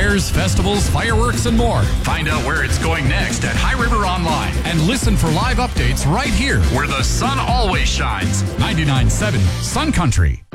fairs, festivals, fireworks, and more. Find out where it's going next at High River Online. And listen for live updates right here, Where the sun always shines. 99.7 Sun Country.